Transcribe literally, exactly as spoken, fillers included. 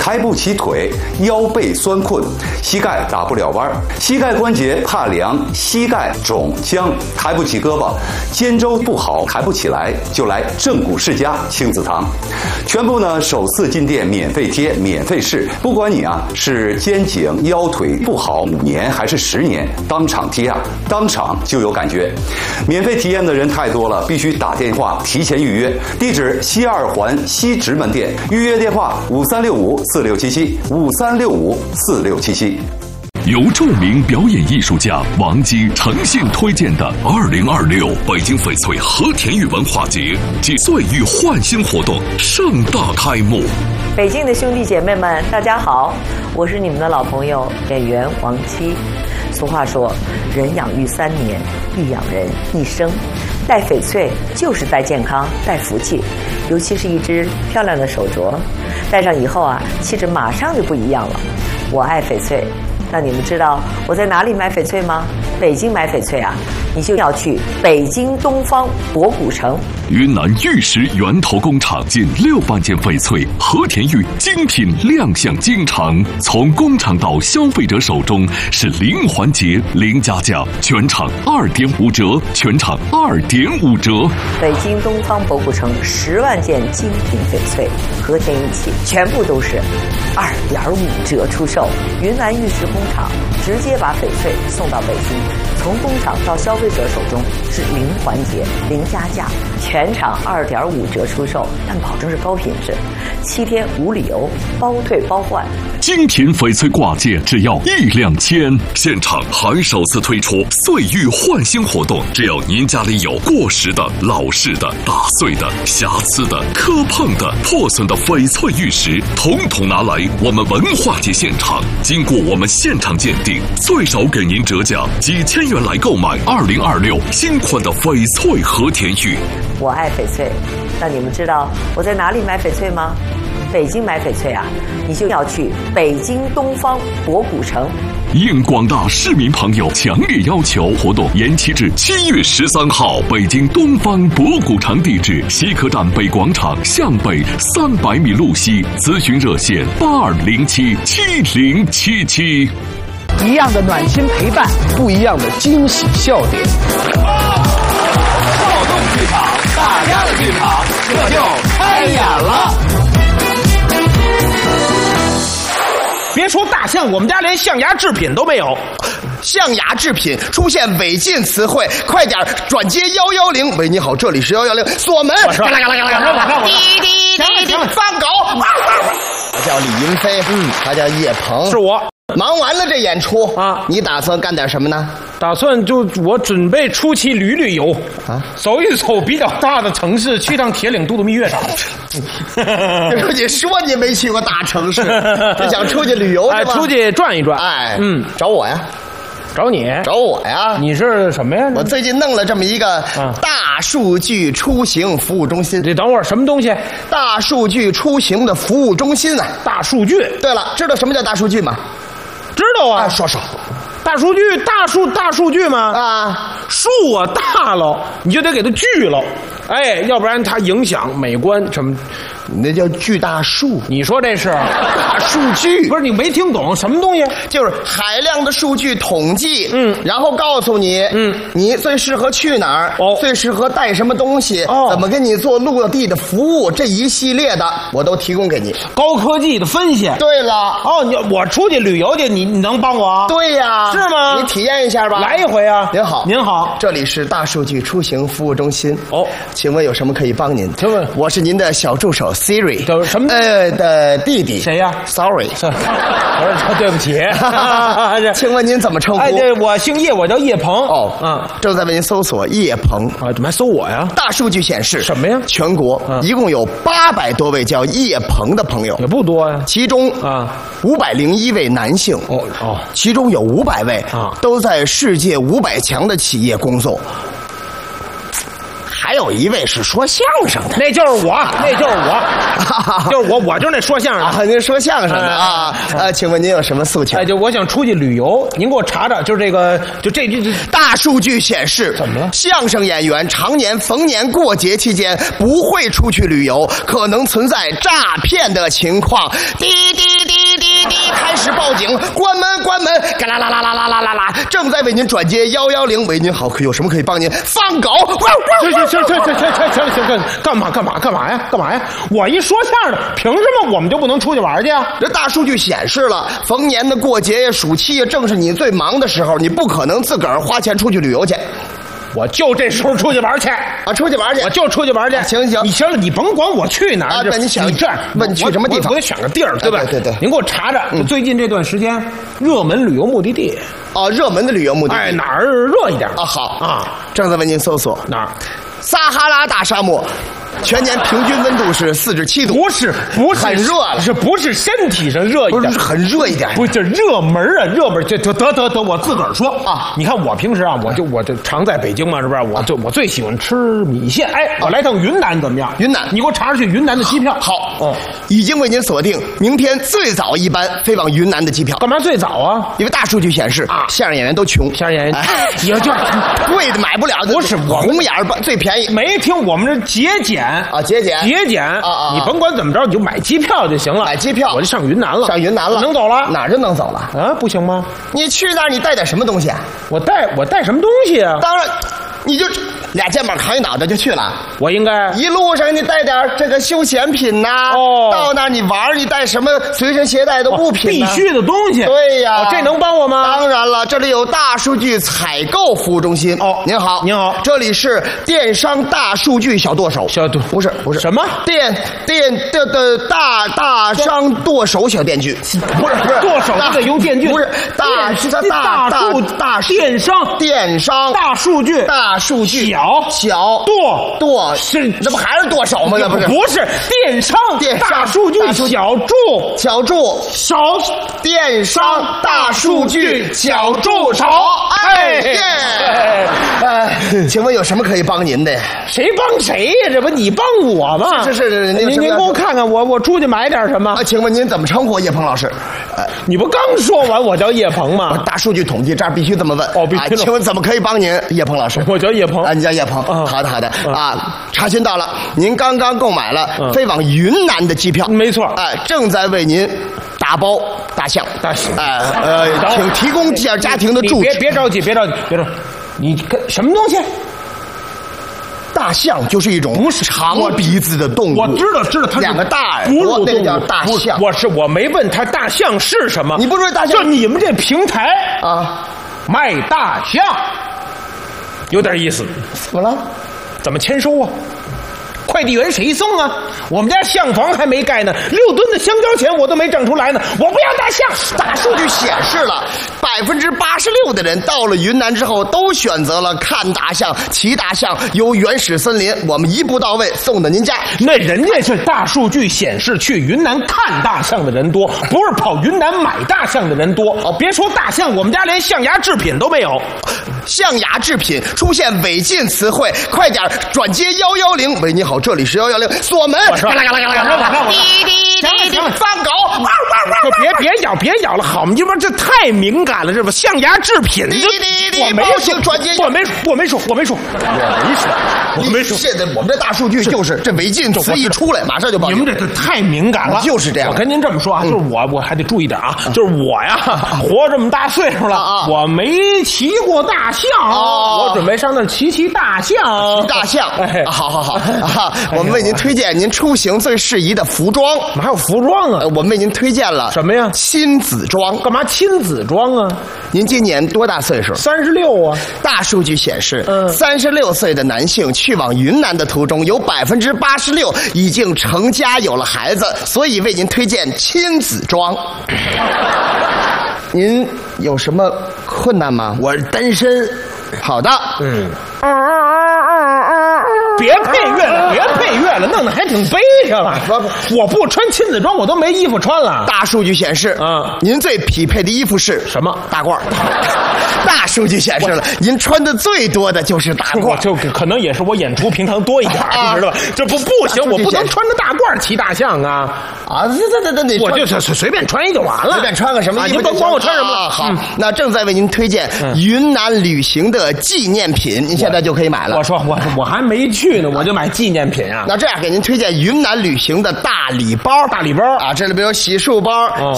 抬不起腿，腰背酸困，膝盖打不了弯，膝盖关节怕凉，膝盖肿僵，抬不起胳膊，肩周不好，抬不起来，就来正骨世家亲子堂。全部呢首次进店免费贴，免费试，不管你啊是肩颈腰腿不好五年还是十年，当场贴啊，当场就有感觉。免费体验的人太多了，必须打电话提前预约。地址西二环西直门店，预约电话五三六五四六七七五三六五四六七七。 由著名表演艺术家王姬诚信推荐的二零二六北京翡翠和田玉文化节暨岁玉焕新活动盛大开幕。 北京的兄弟姐妹们，大家好，我是你们的老朋友演员王姬。俗话说，人养育三年，必养人一生。戴翡翠就是戴健康，戴福气，尤其是一只漂亮的手镯，戴上以后啊，气质马上就不一样了。我爱翡翠。那你们知道我在哪里买翡翠吗？北京买翡翠啊，你就要去北京东方博古城。 云南玉石源头工厂近六万件翡翠和田玉精品亮相京城，从工厂到消费者手中是零环节零加价，全场二点五折，全场二点五折。 北京东方博古城十万件精品翡翠和田玉器，全部都是二点五折出售。云南玉石工厂直接把翡翠送到北京，从工厂到消费者手中是零环节零加价，全场二点五折出售，但保证是高品质，七天无理由，包退包换。 精品翡翠挂件只要一两千，现场还首次推出岁玉焕新活动，只要您家里有过时的、老式的、打碎的、瑕疵的、磕碰的、破损的翡翠玉石，统统拿来我们文化节现场，经过我们现场鉴定，最少给您折价几千元来购买二零二六新款的翡翠和田玉。 我爱翡翠，那你们知道我在哪里买翡翠吗？北京买翡翠啊，你就要去北京东方博古城。 应广大市民朋友强烈要求，活动延期至七月十三号。北京东方博古城地址：西客站北广场向北三百米路西，咨询热线八二零七七零七七。 一样的暖心陪伴，不一样的惊喜笑点。 躁动剧场，大家的剧场，这就开演了。 别说大象，我们家连象牙制品都没有。 象牙制品出现违禁词汇，快点转接幺幺零。喂，你好，这里是幺幺零，锁门。 我说，嘎啦嘎啦嘎啦嘎啦嘎啦， 滴滴滴滴，放狗。他叫李云飞，嗯，他叫叶鹏， 是我。 忙完了这演出啊，你打算干点什么呢？ 打算就我准备出去旅旅游啊，走一走比较大的城市，去趟铁岭度度蜜月啥的。 你说你没去过大城市，就想出去旅游哎，出去转一转。 哎， 嗯， 找我呀。 找你？ 找我呀？ 你是什么呀？ 我最近弄了这么一个大数据出行服务中心。 你等会儿，什么东西？ 大数据出行的服务中心啊！ 大数据。 对了，知道什么叫大数据吗？ 知道啊， 哎、说说。 大数据，大数大数据吗？ 啊， 树啊大了，你就得给它锯了，哎，要不然它影响美观什么。 那叫巨大树， 你说这是大数据？ 不是你没听懂什么东西？ 就是海量的数据统计，嗯，然后告诉你，嗯，你最适合去哪儿，哦，最适合带什么东西，哦，怎么给你做落地的服务，这一系列的我都提供给你， 高科技的分析。 对了， 哦，你我出去旅游去，你你能帮我？ 对呀， 是吗？ 你体验一下吧， 来一回啊！ 您好， 您好， 这里是大数据出行服务中心。哦，请问有什么可以帮您？ 请问， 我是您的小助手。Siri 的什么呃的弟弟谁呀 ？Sorry， 我说对不起。 请问您怎么称呼？ 哎，对，我姓叶，我叫叶鹏。 哦，嗯，正在为您搜索叶鹏啊，怎么还搜我呀？ 大数据显示， 什么呀？ 全国一共有八百多位叫叶鹏的朋友， 也不多呀。 其中啊，五百零一位男性。哦哦，其中有五百位啊，都在世界五百强的企业工作。还有一位是说相声的， 那就是我，那就是我，就是我，我就是那说相声的。 啊，您说相声的啊？呃，请问您有什么诉求？ 哎，就我想出去旅游，您给我查查，就是这个，就这这大数据显示， 怎么了？ 相声演员常年逢年过节期间不会出去旅游，可能存在诈骗的情况。滴滴啦啦啦啦啦啦啦啦，正在为您转接幺幺零，为您好，有什么可以帮您？放狗！ 行行行行行行行行行，干嘛干嘛干嘛呀？干嘛呀？我一说相声的，凭什么我们就不能出去玩去啊？ 这大数据显示了，逢年的过节呀、暑期呀，正是你最忙的时候，你不可能自个儿花钱出去旅游去。 我就这时候出去玩去啊！出去玩去， 我就出去玩去。 啊、行行， 你行了，你甭管我去哪儿啊。那你想， 你这问去什么地方？ 我得选个地儿，对吧？ 对对对。 您给我查查， 嗯、 最近这段时间热门旅游目的地。 哦，热门的旅游目的地， 哎，哪儿热一点啊？好啊， 正在为您搜索哪儿？ 撒哈拉大沙漠。全年平均温度是四十七度， 不是不是很热了， 是不是身体上热一点？ 不是很热一点， 不是这热门啊，热门这得得得得，我自个儿说啊！你看我平时啊，我就我这常在北京嘛，是不是？我就我最喜欢吃米线，哎，我来趟云南怎么样？ 云南， 你给我查查去云南的机票。 好，哦，已经为您锁定明天最早一班飞往云南的机票。 干嘛最早啊？ 因为大数据显示啊，相声演员都穷， 相声演员也就贵的买不了， 不是我红眼儿最便宜。 没听我们这节俭啊，节俭。 节俭啊啊！ 你甭管怎么着，你就买机票就行了。 买机票， 我就上云南了。 上云南了， 能走了？ 哪儿就能走了？ 啊，不行吗？ 你去那儿，你带点什么东西啊？ 我带我带什么东西啊？ 当然，你就俩肩膀扛一脑袋就去了。 我应该一路上你带点这个休闲品呐。 哦， 到那儿你玩，你带什么随身携带的物品？ 必须的东西。 对呀， 这能帮我吗？ 当然了，这里有大数据采购服务中心。 哦， 您好， 您好， 这里是电商大数据小剁手。 小剁不是不是什么电电的的大大商剁手小电锯，不是不是剁手就得用电锯， 不是大是大大大大电商电商大数据大数据小小剁剁是这不还是剁手吗？那不是不是电商电商大数据小助小助手电商大数据小助手。哎耶！哎，请问有什么可以帮您的？ 谁帮谁呀？这不你帮我吗？ 这是您您给我看看，我我出去买点什么啊？请问您怎么称呼叶鹏老师？ 呃，你不刚说完我叫叶鹏吗？ 大数据统计这儿必须这么问哦，必须。 请问怎么可以帮您，叶鹏老师？ 我叫叶鹏啊，你叫叶鹏。好的好的啊，查询到了，您刚刚购买了飞往云南的机票， 没错。 哎，正在为您打包大象， 大象。 哎呃，请提供家家庭的住址。 别别着急，别着急，别着急。你跟什么东西？ 大象就是一种不是长鼻子的动物。 我知道，知道，它两个大耳朵， 那个叫大象。 我是我没问他大象是什么， 你不说大象？ 就你们这平台啊， 卖大象，有点意思。 怎么了？ 怎么签收啊？快递员谁送啊？我们家象房还没盖呢，六吨的香蕉钱我都没挣出来呢，我不要大象。 大数据显示了，百分之八十六的人到了云南之后，都选择了看大象、骑大象、游原始森林。我们一步到位，送到您家。 那人家是大数据显示，去云南看大象的人多，不是跑云南买大象的人多。哦，别说大象，我们家连象牙制品都没有。 象牙制品出现违禁词汇，快点转接幺幺零。喂，你好，这里是幺幺零，锁门。 我说， 滴滴滴滴，放狗！ 别别咬，别咬了，好嘛？你说这太敏感了，这不象牙制品，这我没说， 转接， 我没说，我没说，我没说，我没说，我没说。 现在我们这大数据就是这违禁词一出来，马上就报。 你们这这太敏感了， 就是这样。 我跟您这么说啊，就是我我还得注意点啊，就是我呀，活这么大岁数了，我没骑过大象，我准备上那儿骑骑大象。 骑大象，好好好啊！我们为您推荐您出行最适宜的服装。 哪有服装啊？ 我们为您推荐了什么呀？ 亲子装。 干嘛亲子装啊？ 您今年多大岁数？ 三十六啊。 大数据显示， 嗯， 三十六岁的男性去往云南的途中，有百分之八十六已经成家有了孩子，所以为您推荐亲子装。您有什么困难吗？ 我是单身。 好的， 嗯。别配乐了，别配乐了，弄得还挺悲伤了。我不穿亲子装，我都没衣服穿了。 大数据显示， 嗯， 您最匹配的衣服是什么？ 大褂。大数据显示了，您穿的最多的就是大褂。 就可能也是我演出平常多一点，你知道吧？这不不行，我不能穿着大褂骑大象啊！ 啊，这这这这， 我就随随便穿一就完了， 随便穿个什么衣服， 你甭管我穿什么。 好，那正在为您推荐云南旅行的纪念品，您现在就可以买了。 我说我我还没去呢，我就买纪念品啊。 那这样给您推荐云南旅行的大礼包， 大礼包啊，这里边有洗漱包、